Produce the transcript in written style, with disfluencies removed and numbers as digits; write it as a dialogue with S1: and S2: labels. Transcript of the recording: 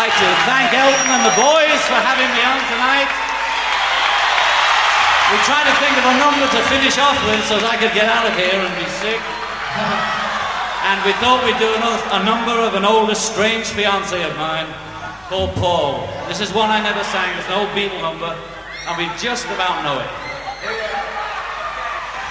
S1: like to thank Elton and the boys for having me on tonight. We tried to think of a number to finish off with so that I could get out of here and be sick. And we thought we'd do a number of an old estranged fiancé of mine called Paul. This is one I never sang. It's an old Beatle number, and we just about know it.